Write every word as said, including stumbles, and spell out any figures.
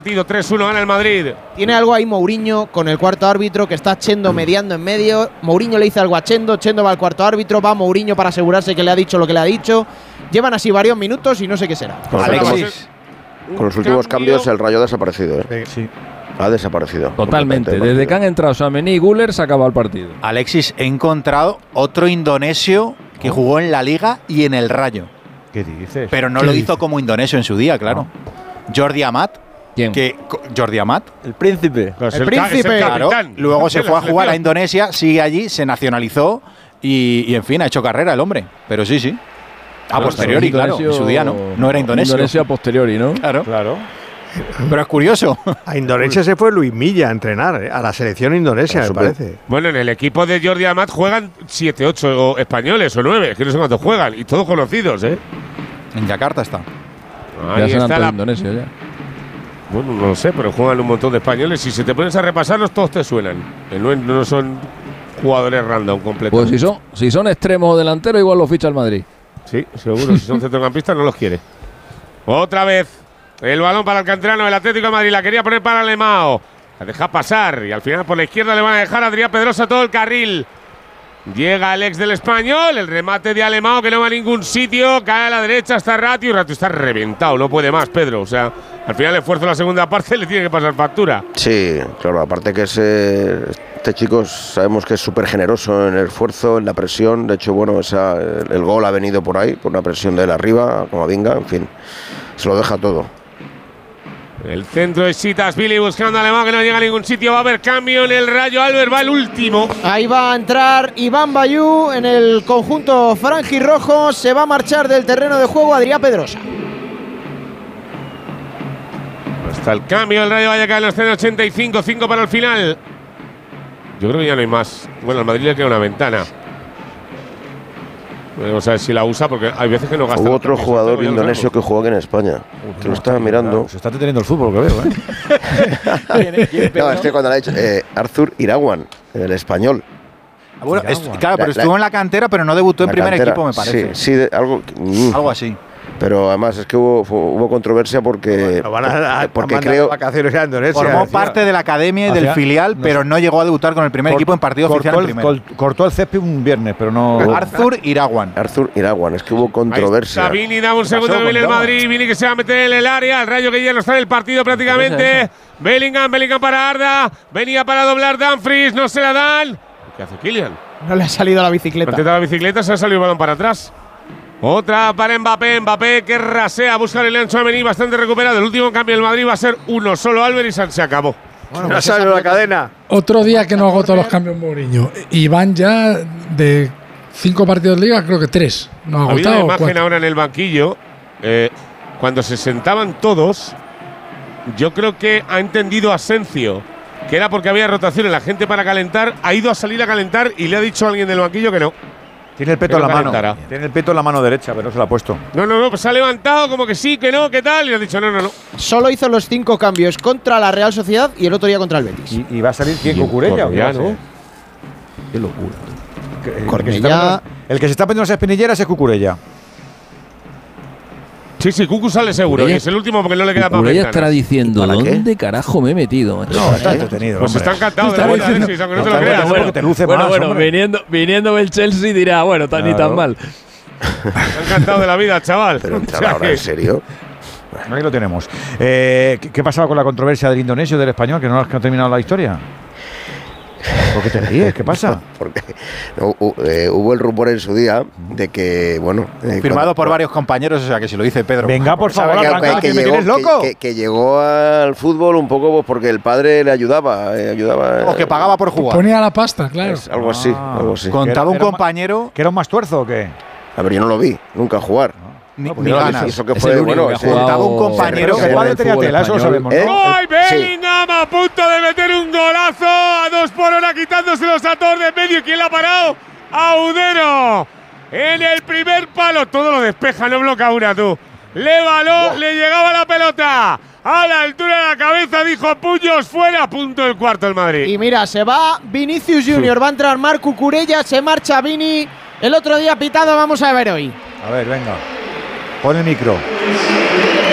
tres uno gana el Madrid. Tiene algo ahí Mourinho con el cuarto árbitro que está Chendo mediando en medio. Mourinho le dice algo a Chendo, Chendo va al cuarto árbitro, va Mourinho para asegurarse que le ha dicho lo que le ha dicho. Llevan así varios minutos y no sé qué será. Con, Alexis. con los últimos cambio. cambios el Rayo ha desaparecido. ¿eh? Sí. Ha desaparecido. Totalmente. Desde que han entrado Tchouaméni y Güler se ha acabado el partido. Alexis, he encontrado otro indonesio que jugó en la Liga y en el Rayo. ¿Qué dices? Pero no ¿Qué lo dices? hizo como indonesio en su día, claro. No. Jordi Amat. ¿Quién? Que, Jordi Amat. El príncipe. Pues El el ca- es príncipe. Claro, capitán. luego se De la fue a jugar a selección. Indonesia, sigue allí, se nacionalizó y, y en fin, ha hecho carrera el hombre. Pero sí, sí. A Claro, posteriori, claro. En su día no. No era indonesio. Indonesio a posteriori, ¿no? Claro. Claro. Pero es curioso. A Indonesia se fue Luis Milla a entrenar, ¿eh? A la selección indonesia, me Súper. parece. Bueno, en el equipo de Jordi Amat juegan siete, ocho españoles o nueve, que no sé cuántos juegan, y todos conocidos, ¿eh? En Yakarta está. Ya Ahí son está todos la… indonesios ya. Bueno, no lo sé, pero juegan un montón de españoles. Si se te pones a repasarlos, todos te suenan. Que no, no son jugadores random completos. Pues si son, si son extremos o delanteros, igual los ficha el Madrid. Sí, seguro. Si son centrocampistas, no los quiere. Otra vez. El balón para el canterano del Atlético de Madrid. La quería poner para Alemão. La deja pasar. Y al final por la izquierda le van a dejar a Adrián Pedrosa todo el carril. Llega el ex del Español. El remate de Alemão que no va a ningún sitio. Cae a la derecha. Está Ratio. Y Ratio está reventado. No puede más, Pedro. O sea, al final el esfuerzo de la segunda parte le tiene que pasar factura. Sí, claro, aparte que ese, este chico sabemos que es súper generoso en el esfuerzo, en la presión. De hecho, bueno, esa, el, el gol ha venido por ahí, por una presión de él arriba, como venga, en fin, se lo deja todo. El centro de Sitas Billy buscando a Alemão que no llega a ningún sitio. Va a haber cambio en el Rayo. Albert va el último. Ahí va a entrar Iván Bayú en el conjunto franjirrojo. Se va a marchar del terreno de juego Adrián Pedrosa. Hasta el cambio, el Rayo Vallecano en los cero ochenta y cinco, cinco para el final. Yo creo que ya no hay más. Bueno, al Madrid le queda una ventana. Vamos a ver si la usa, porque hay veces que no gasta. Hubo otro jugador indonesio que jugó aquí en España, que lo estaba mirando. Se está deteniendo el fútbol, lo que veo, ¿eh? No, es que cuando le ha dicho eh, Arthur Irawan, el español. Bueno, es- claro, pero La- estuvo la- en la cantera, pero no debutó en La primer cantera. equipo, me parece. Sí, sí, de- algo, mm, Algo así. pero además es que hubo, fu- hubo controversia porque, Lo van a, a, porque a mandar creo… de vacaciones a Indonesia. Formó decía. parte de la academia y del Hacia- filial, no pero sé. no llegó a debutar con el primer Cort- equipo en partido oficial cortó en el, primera. col- cortó el césped un viernes, pero no… Arthur Irawan. Arthur Irawan, es que hubo controversia. Ahí está Vini, dame un segundo, pasó viene el con Dama? Madrid. Vini que se va a meter en el área. El Rayo que ya no está en el partido prácticamente. Bellingham, Bellingham para Arda. Venía para doblar Dumfries, no se la dan. ¿Qué hace Kylian? No le ha salido la bicicleta. Antes de la bicicleta se ha salido el balón para atrás. Otra para Mbappé. Mbappé que rasea, busca el Tchouaméni bastante recuperado. El último cambio del Madrid va a ser uno solo. Albert y se acabó. Bueno, ya salió la cadena. Otro día que no agotó los cambios Mourinho. Y van ya de cinco partidos de liga, creo que tres. No ha Ha habido una agotado. imagen cuatro. ahora en el banquillo. eh, cuando se sentaban todos, yo creo que ha entendido Asencio que era porque había rotación en la gente para calentar. Ha ido a salir a calentar y le ha dicho a alguien del banquillo que no. Tiene el peto Que en no la mano. calentara. Tiene el peto en la mano derecha, pero no se lo ha puesto. No, no, no, pues se ha levantado como que sí, que no, que tal. Y le ha dicho no, no, no. Solo hizo los cinco cambios contra la Real Sociedad y el otro día contra el Betis. ¿Y, y va a salir quién? Y el ¿Cucurella? o qué va a Cornellá, ser? Qué locura. Que- El que, se Cornellá. está poniendo- el que se está poniendo las espinilleras es Cucurella. Sí, sí, Cucu sale seguro. Cucurella- Y es el último porque no le queda para Cucurella ventanas. estará diciendo, ¿Para qué? ¿dónde carajo me he metido, macho? No, está entretenido. Pues hombre. está encantado de la Está vida, diciendo- Alexis, aunque no No, te lo está creas. bueno, porque te luce bueno, más, bueno, hombre. viniendo, viniendo del Chelsea dirá, bueno, tan ni Claro. tan mal. Está encantado de la vida, chaval. Pero O entrar sea ahora, que- ¿en serio? Bueno, ahí lo tenemos. Eh, ¿qué, qué pasaba con la controversia del indonesio y del español? ¿Que no has terminado la historia? ¿Por qué te ríes? ¿Qué pasa? Porque no, hu- eh, hubo el rumor en su día de que, bueno… eh, Firmado cuando- por varios compañeros, o sea que si lo dice Pedro. Venga, por favor, que, arranca, que que me llegó, tienes loco. que- que- que llegó al fútbol un poco pues, porque el padre le ayudaba, eh, ayudaba O que pagaba por jugar. Ponía la pasta, claro. es algo así, Ah. algo así. Contaba un Era- era un compañero, ¿Que era un más tuerzo o qué? A ver, yo no lo vi, nunca jugar. ni, No, porque ni no lo ganas. Eso que Es fue, el único bueno, que ha ese- jugado- Contaba un compañero Pero que el en padre el tenía fútbol tela, eso lo español. sabemos, ¿no? ¿Eh? ¡Ay, Sí. Bellingham a punto de meter un golazo! A dos por hora quitándoselos a todos de medio. ¿Quién la ha parado? Audero. En el primer palo. Todo lo despeja, no bloquea una, tú. Le baló, le llegaba la pelota. A la altura de la cabeza, dijo puños fuera. Punto el cuarto el Madrid. Y mira, se va Vinicius Junior, va a entrar Marc Cucurella, se marcha Vini. El otro día pitado, vamos a ver hoy. A ver, venga. Pon el micro.